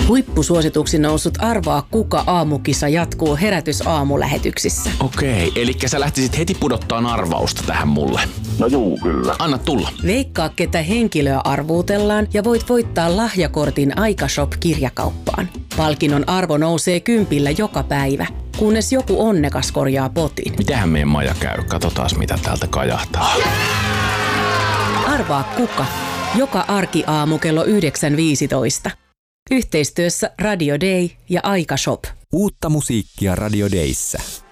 Huippusuosituksi noussut Arvaa kuka -aamukisa jatkuu Herätys-aamulähetyksissä. Okei, eli sä lähtisit heti pudottaan arvausta tähän mulle. No juu, kyllä. Anna tulla. Veikkaa, ketä henkilöä arvuutellaan ja voit voittaa lahjakortin Aikashop-kirjakauppaan. Palkinnon arvo nousee 10 joka päivä, kunnes joku onnekas korjaa potin. Mitähän meidän maja käy? Katsotaas mitä täältä kajahtaa. Arvaa kuka? Joka arkiaamu kello 9.15. Yhteistyössä Radio Day ja Aikashop. Uutta musiikkia Radio Dayssä.